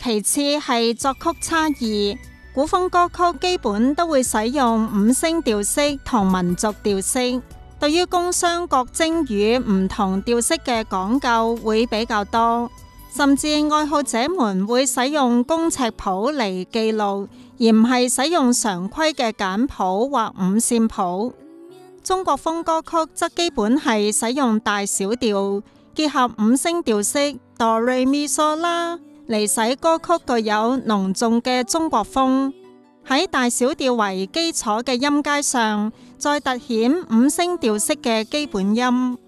其次係作曲差異，古風歌曲基本都會使用五聲調式同民族調式，對於工商各徵羽唔同調式嘅講究會比較多，甚至愛好者們會使用公尺譜嚟記錄，而唔係使用常規嘅簡譜或五線譜。中國風歌曲則基本係使用大小調結合五聲調式哆唻咪嗦啦嚟使歌曲具有濃重嘅中國風。喺大小調為基礎嘅音階上，再凸顯五聲調式嘅基本音。